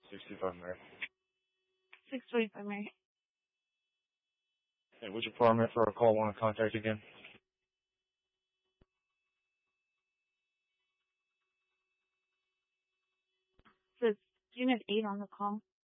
65 Mary. 625 Mary. Hey, which apartment for a call want to contact again? Says unit 8 on the call.